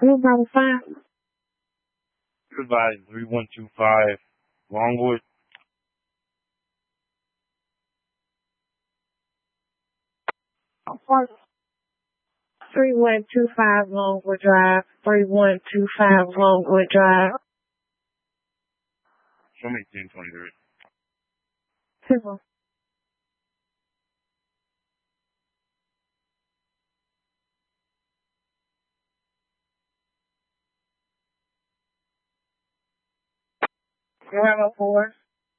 Number 5. Goodbye, 3125 Longwood. Apartment 3125 Longwood Drive. 3125 Longwood Drive. Show me 1023. Simple. Number 4.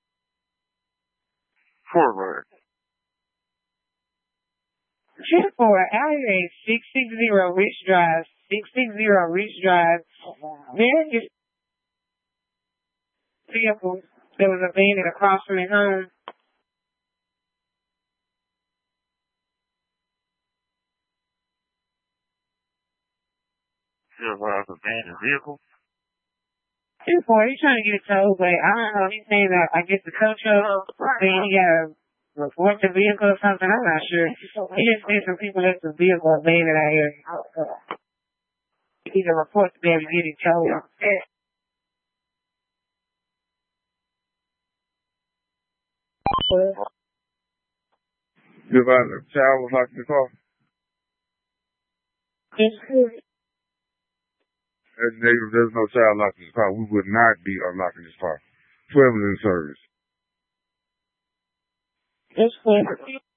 Forward. Check for area 660 Rich Drive. 660 Rich Drive. There is vehicle that was abandoned across from the home. Silver abandoned vehicle. Before he's trying to get it towed, but I don't know. He's saying that I guess the coach saying he got to report the vehicle or something. I'm not sure. He just said some people left the vehicle abandoned out here. He can report to be able to get it towed. Goodbye, the child was locked in the car. It's good. There's no child locked in the car. We would not be unlocking this car. 12 is in service. It's good.